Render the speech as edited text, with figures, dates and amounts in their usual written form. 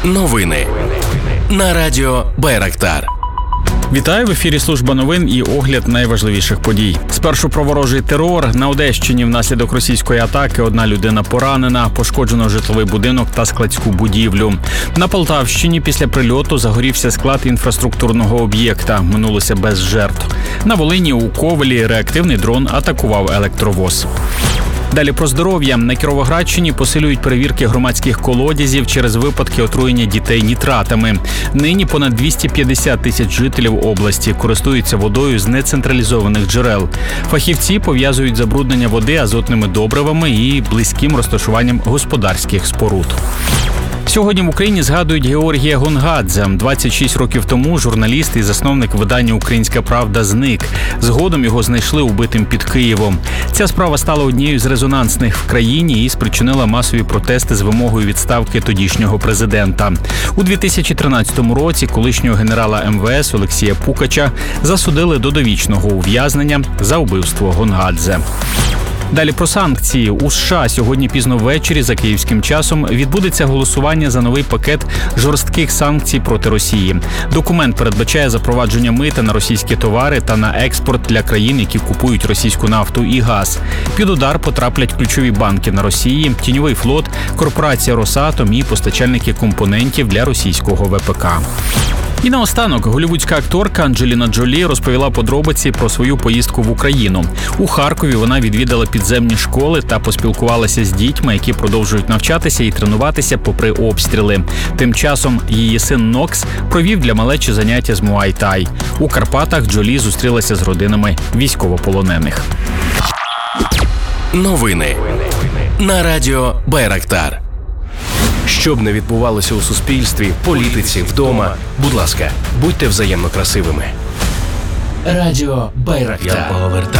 Новини на радіо Байрактар. Вітаю, в ефірі служба новин і огляд найважливіших подій. Спершу про ворожий терор. На Одещині внаслідок російської атаки одна людина поранена, пошкоджено житловий будинок та складську будівлю. На Полтавщині після прильоту загорівся склад інфраструктурного об'єкта. Минулося без жертв. На Волині у Ковелі реактивний дрон атакував електровоз. Далі про здоров'я. На Кіровоградщині посилюють перевірки громадських колодязів через випадки отруєння дітей нітратами. Нині понад 250 тисяч жителів області користуються водою з нецентралізованих джерел. Фахівці пов'язують забруднення води азотними добривами і близьким розташуванням господарських споруд. Сьогодні в Україні згадують Георгія Гонгадзе. 26 років тому журналіст і засновник видання «Українська правда» зник. Згодом його знайшли убитим під Києвом. Ця справа стала однією з резонансних в країні і спричинила масові протести з вимогою відставки тодішнього президента. У 2013 році колишнього генерала МВС Олексія Пукача засудили до довічного ув'язнення за вбивство Гонгадзе. Далі про санкції. У США сьогодні пізно ввечері за київським часом відбудеться голосування за новий пакет жорстких санкцій проти Росії. Документ передбачає запровадження мита на російські товари та на експорт для країн, які купують російську нафту і газ. Під удар потраплять ключові банки на Росії, тіньовий флот, корпорація «Росатом» і постачальники компонентів для російського ВПК. І наостанок, голлівудська акторка Анджеліна Джолі розповіла подробиці про свою поїздку в Україну. У Харкові вона відвідала підземні школи та поспілкувалася з дітьми, які продовжують навчатися і тренуватися попри обстріли. Тим часом її син Нокс провів для малечі заняття з муай-тай. У Карпатах Джолі зустрілася з родинами військовополонених. Новини на радіо Байрактар. Щоб не відбувалося у суспільстві, політиці, вдома, будь ласка, будьте взаємно красивими. Радіо Байрактар.